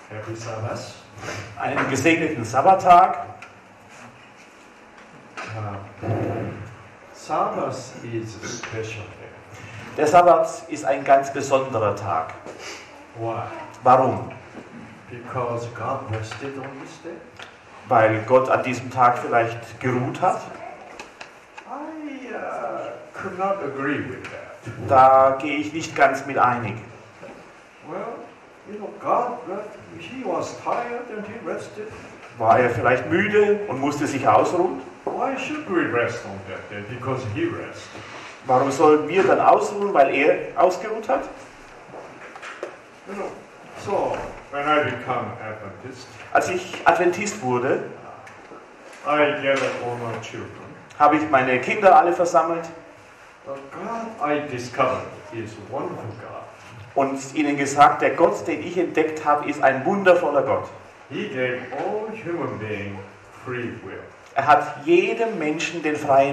Happy Sabbath. Einen gesegneten Sabbattag. Sabbath is a special day. Der Sabbat ist ein ganz besonderer Tag. Why? Warum? Because God rested on this day? Weil Gott an diesem Tag vielleicht geruht hat? I could not agree with that. Da gehe ich nicht ganz mit einig. Well, God, he was tired and he rested. War er vielleicht müde und musste sich ausruhen? Why should we rest on that day? Because he rested. Warum sollen wir dann ausruhen, weil er ausgeruht hat? So, when I become Adventist, Als ich Adventist wurde, I gathered all my children. habe ich meine Kinder alle versammelt The God I discovered is a wonderful God. und ihnen gesagt, der Gott, den ich entdeckt habe, ist ein wundervoller Gott. He gave all human beings free will. Er hat jedem Menschen den freien